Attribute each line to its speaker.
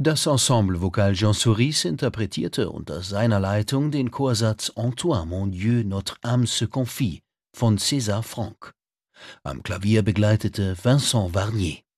Speaker 1: Das Ensemble Vocal Jean Souris interpretierte unter seiner Leitung den Chorsatz En toi, mon Dieu, notre âme se confie von César Franck. Am Klavier begleitete Vincent Varnier.